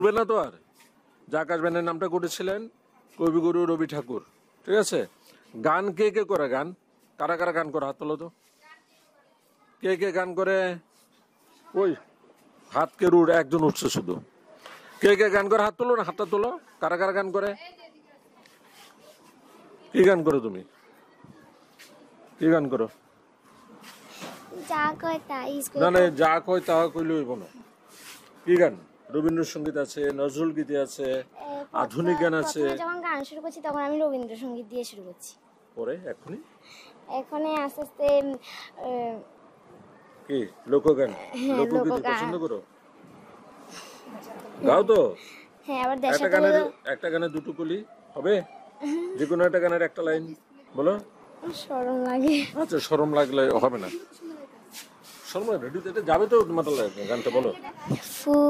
বলবে না তো আর যে আকাশ ব্যানের নামটা করেছিলেন কবিগুরু রবি ঠাকুর। ঠিক আছে, গান কে কে করে? গান কারা কারা গান করে? হাত তোলো তো, কে কে গান করে? ওই হাত কে রুড় একজন উঠছে শুধু। কে কে গান করে? হাত তোলো না, হাতটা তোলো। কারা কারা গান করে? কি গান করো তুমি? কি গান করো? যা কয় তাই না না, যা কয় তা কইলে হইব না। কি গান? রবীন্দ্রসঙ্গীত আছে, নজরুল গীতি আছে, আধুনিক গান আছে। যখন গান শুরু করছি তখন আমি রবীন্দ্রসঙ্গীত দিয়ে শুরু করছি। পরে এখনই এখন আস্তে আস্তে কি লোকগান, লোকগীতি পছন্দ করো? গাও তো। হ্যাঁ, আবার একটা গানের দুটো কলি হবে? যে কোনো একটা গানের একটা লাইন বলো। শরম লাগে। আচ্ছা, শরম লাগলে হবে না। শরম রেডি যাবে তো, তোমার গানটা বলো।